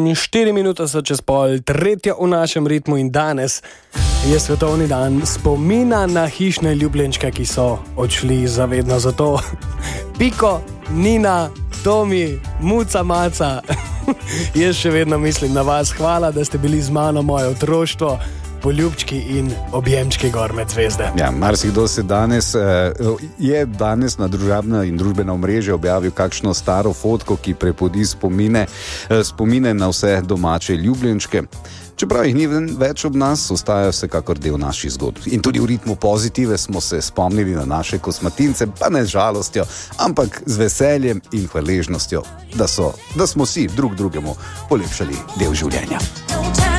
4 minute so čez pol, 3 v našem ritmu in danes je svetovni dan spomina na hišne ljubljenčke, ki so odšli zavedno. Zato Piko, Nina, Tomi, Muca, Maca, jaz še vedno mislim na vas. Hvala, da ste bili z mano moje otroštvo, poljubčki in objemčki gor med zvezde. Ja, marsikdo je danes na družabna in družbena omrežja objavil kakšno staro fotko, ki prepodi spomine na vse domače ljubljenčke. Čeprav jih ni več ob nas, ostajajo vsekakor del naših zgodb. In tudi v ritmu pozitive smo se spomnili na naše kosmatince, pa ne z žalostjo, ampak z veseljem in hvaležnostjo, da smo si drug drugemu polepšali del življenja.